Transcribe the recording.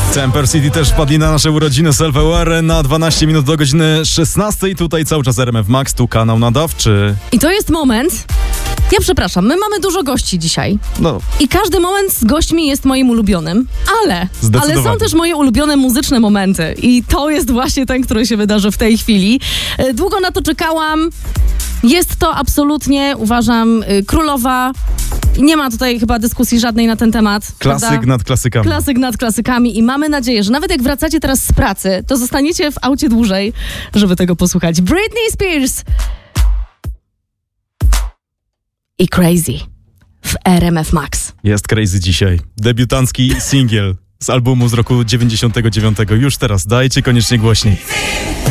Temper City też wpadli na nasze urodziny Self-Aware na 12 minut do godziny 16. Tutaj cały czas RMF Max, tu kanał nadawczy. I to jest moment... Ja przepraszam, my mamy dużo gości dzisiaj. No. I każdy moment z gośćmi jest moim ulubionym, ale są też moje ulubione muzyczne momenty. I to jest właśnie ten, który się wydarzy w tej chwili. Długo na to czekałam. Jest to absolutnie, uważam, królowa. Nie ma tutaj chyba dyskusji żadnej na ten temat. Klasyk prawda? nad klasykami. Klasyk nad klasykami i mamy nadzieję, że nawet jak wracacie teraz z pracy, to zostaniecie w aucie dłużej, żeby tego posłuchać. Britney Spears i Crazy w RMF Max. Jest Crazy dzisiaj. Debiutancki singiel z albumu z roku 99. Już teraz dajcie koniecznie głośniej.